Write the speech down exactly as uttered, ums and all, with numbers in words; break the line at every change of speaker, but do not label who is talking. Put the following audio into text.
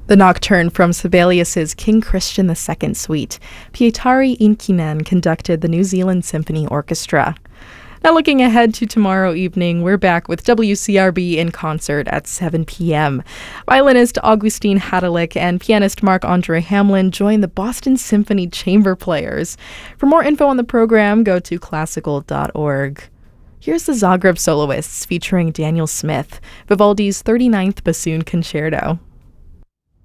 The Nocturne from Sibelius's King Christian the Second Suite. Pietari Inkinen conducted the New Zealand Symphony Orchestra. Now looking ahead to tomorrow evening, we're back with W C R B in concert at seven p.m. Violinist Augustine Hadalik and pianist Marc-Andre Hamlin join the Boston Symphony Chamber Players. For more info on the program, go to classical dot org. Here's the Zagreb Soloists featuring Daniel Smith, Vivaldi's thirty-ninth Bassoon Concerto.